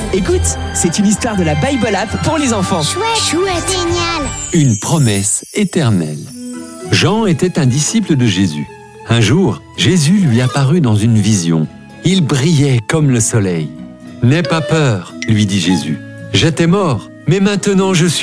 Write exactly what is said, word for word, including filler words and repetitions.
Écoute, c'est une histoire de la Bible App pour les enfants. Chouette, chouette, génial. Une promesse éternelle. Jean était un disciple de Jésus. Un jour, Jésus lui apparut dans une vision. Il brillait comme le soleil. « N'aie pas peur, lui dit Jésus. J'étais mort, mais maintenant je suis